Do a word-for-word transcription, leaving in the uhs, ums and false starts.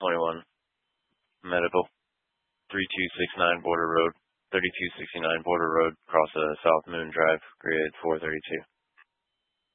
twenty-one, medical, thirty-two sixty-nine Border Road, thirty-two sixty-nine Border Road, across uh, South Moon Drive, grid four thirty-two.